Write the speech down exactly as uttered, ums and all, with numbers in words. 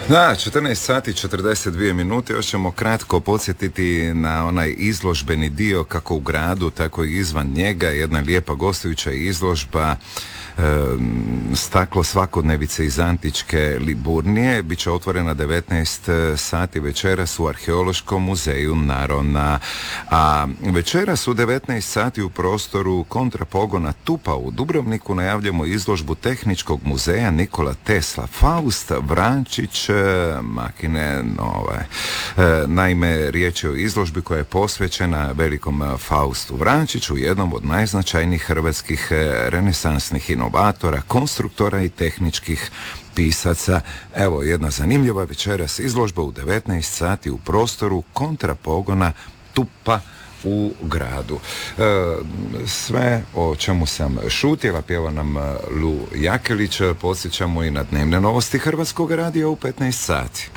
Da, četrnaest sati četrdeset dvije minute, još ćemo kratko podsjetiti na onaj izložbeni dio kako u gradu, tako i izvan njega, jedna lijepa gostujuća izložba Staklo svakodnevice iz antičke Liburnije bit će otvorena devetnaest sati večeras u Arheološkom muzeju Narona, a večeras u devetnaest sati u prostoru kontrapogona Tupa u Dubrovniku najavljamo izložbu Tehničkog muzeja Nikola Tesla Faust Vrančić makine nove. Naime, riječ je o izložbi koja je posvećena velikom Faustu Vrančiću, jednom od najznačajnijih hrvatskih renesansnih inovatora, konstruktora i tehničkih pisaca. Evo jedna zanimljiva večeras izložba u devetnaest sati u prostoru kontrapogona Tupa u gradu. E, sve o čemu sam šutjela pjeva nam Lu Jakelić. Podsjećamo i na dnevne novosti Hrvatskog radija u petnaest sati.